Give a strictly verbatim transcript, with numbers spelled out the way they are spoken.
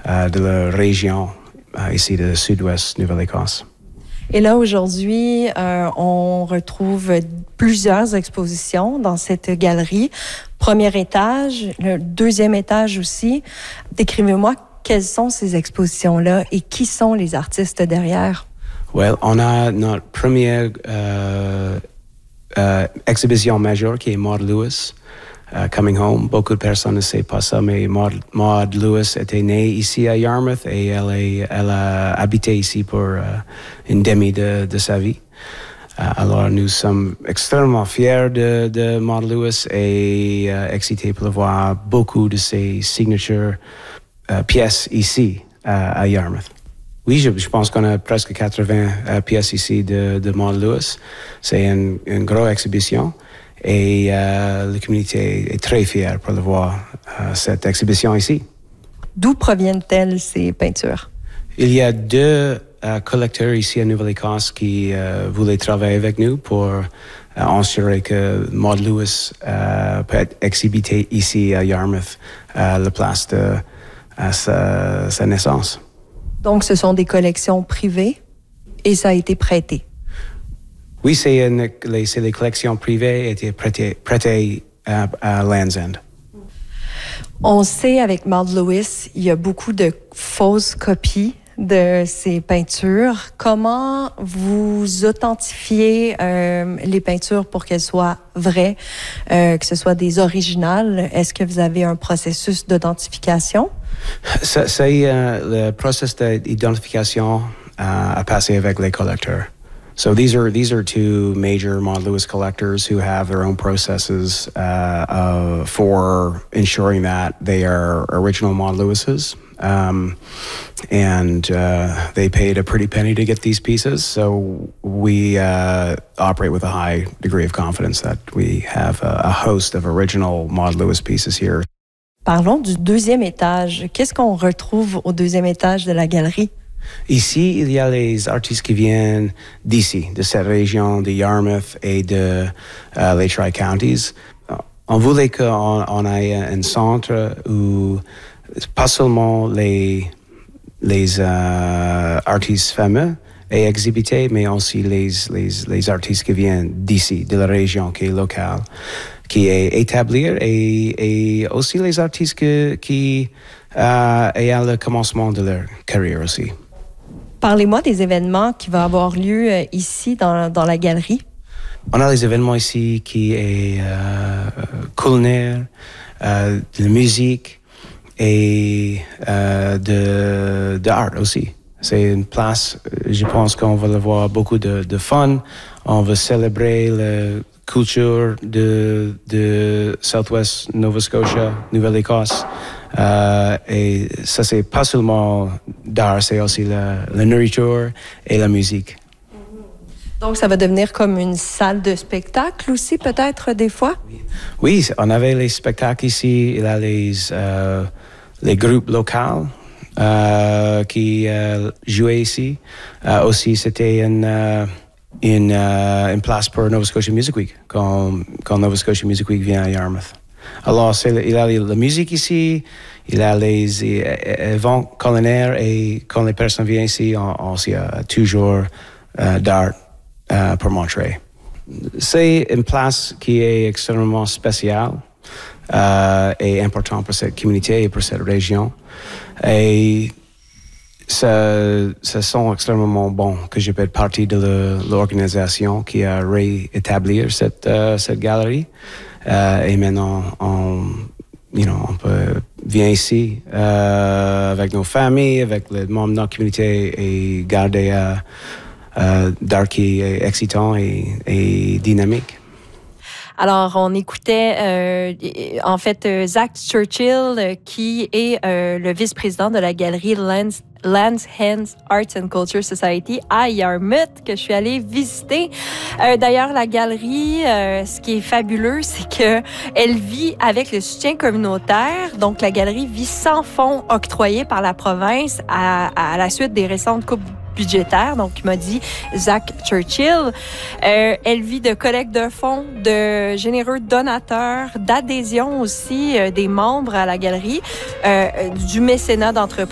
euh, de la région euh, ici de Sud-Ouest Nouvelle-Écosse. Et là, aujourd'hui, euh, on retrouve plusieurs expositions dans cette galerie. Premier étage, le deuxième étage aussi. Décrivez-moi quelles sont ces expositions-là et qui sont les artistes derrière? Well, on a notre première euh, euh, exhibition majeure qui est Maud Lewis, uh, Coming Home. Beaucoup de personnes ne savent pas ça, mais Maud, Maud Lewis était née ici à Yarmouth et elle, est, elle a habité ici pour uh, une demi de, de sa vie. Uh, alors, nous sommes extrêmement fiers de, de Maud Lewis et uh, excités pour voir beaucoup de ses signature uh, pièces ici uh, à Yarmouth. Oui, je, je pense qu'on a presque quatre-vingts uh, pièces ici de, de Maud Lewis. C'est une, une grosse exhibition et uh, la communauté est très fière pour voir uh, cette exhibition ici. D'où proviennent-elles ces peintures? Il y a deux uh, collecteurs ici à Nouvelle-Écosse qui uh, voulaient travailler avec nous pour uh, assurer que Maud Lewis uh, peut être exhibitée ici à Yarmouth, à la place de à sa, sa naissance. Donc, ce sont des collections privées et ça a été prêté. Oui, c'est, une, les, c'est les collections privées étaient prêtées, prêtées à, à Land's End. On sait avec Maud Lewis, il y a beaucoup de fausses copies de ces peintures. Comment vous authentifiez euh, les peintures pour qu'elles soient vraies, euh, que ce soit des originales? Est-ce que vous avez un processus d'authentification? C'est, c'est euh, le processus d'identification euh, à passer avec les collecteurs. So these are these are two major Maud Lewis collectors who have their own processes uh, uh, for ensuring that they are original Maud Lewis's. Um, and uh, they paid a pretty penny to get these pieces, so we uh, operate with a high degree of confidence that we have a, a host of original Maud Lewis pieces here. Parlons du deuxième étage. Qu'est-ce qu'on retrouve au deuxième étage de la galerie? Ici, il y a les artistes qui viennent d'ici, de cette région, de Yarmouth et de uh, les Tri-Counties. On voulait qu'on on ait un centre où pas seulement les, les uh, artistes fameux est exhibité, mais aussi les, les, les artistes qui viennent d'ici, de la région qui est locale, qui est établie, et, et aussi les artistes que, qui uh, est à le commencement de leur carrière aussi. Parlez-moi des événements qui vont avoir lieu euh, ici dans, dans la galerie. On a les événements ici qui est euh, culinaire, euh, de musique et euh, de, de art aussi. C'est une place, je pense qu'on va avoir beaucoup de, de fun. On va célébrer la culture de, de Southwest Nova Scotia, Nouvelle-Écosse. Euh, et ça, c'est pas seulement d'art, c'est aussi la, la nourriture et la musique. Donc, ça va devenir comme une salle de spectacle aussi, peut-être, des fois? Oui, on avait les spectacles ici. Il y a les, euh, les groupes locaux euh, qui euh, jouaient ici. Euh, aussi, c'était une, euh, une, euh, une place pour Nova Scotia Music Week, quand, quand Nova Scotia Music Week vient à Yarmouth. Alors, c'est, il y a la musique ici, il y a les événements culinaires et quand les personnes viennent ici, on, on y a toujours euh, d'art euh, pour montrer. C'est une place qui est extrêmement spéciale euh, et importante pour cette communauté et pour cette région. Et ça, ça sent extrêmement bon que je peux être partie de le, l'organisation qui a réétabli cette, uh, cette galerie. Euh, et maintenant, on, you know, on peut venir ici euh, avec nos familles, avec les membres de notre communauté et garder euh, euh, d'art qui est excitant et, et dynamique. Alors, on écoutait euh, en fait euh, Zach Churchill, euh, qui est euh, le vice-président de la galerie Land's, Land's End Arts and Culture Society à Yarmouth, que je suis allée visiter. Euh, d'ailleurs, la galerie, euh, ce qui est fabuleux, c'est que elle vit avec le soutien communautaire. Donc, la galerie vit sans fonds octroyés par la province à, à la suite des récentes coupes budgétaire, donc il m'a dit Zach Churchill. Euh, elle vit de collecte de fonds, de généreux donateurs, d'adhésion aussi euh, des membres à la galerie, euh, du mécénat d'entreprise.